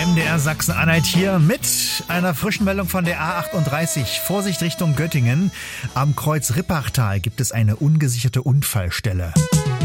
MDR Sachsen-Anhalt hier mit einer frischen Meldung von der A38. Vorsicht Richtung Göttingen. Am Kreuz Rippachtal gibt es eine ungesicherte Unfallstelle.